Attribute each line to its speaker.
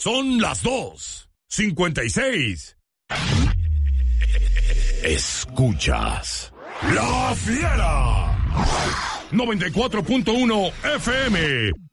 Speaker 1: Son las 2:56. Escuchas La Fiera 94.1 FM